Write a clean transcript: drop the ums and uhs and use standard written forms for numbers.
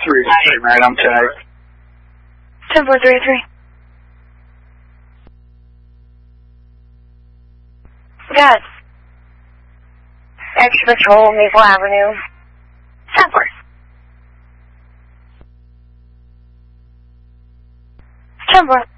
straight right, I'm tagged. 10433. Good. Extra patrol, Maple Avenue. Southwest. 104.